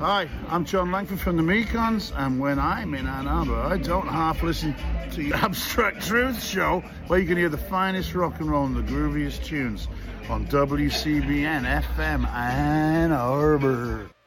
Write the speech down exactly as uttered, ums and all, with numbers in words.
Hi, I'm John Langford from the Mekons, and when I'm in Ann Arbor, I don't half listen to the Abstract Truth Show, where you can hear the finest rock and roll and the grooviest tunes on W C B N F M Ann Arbor.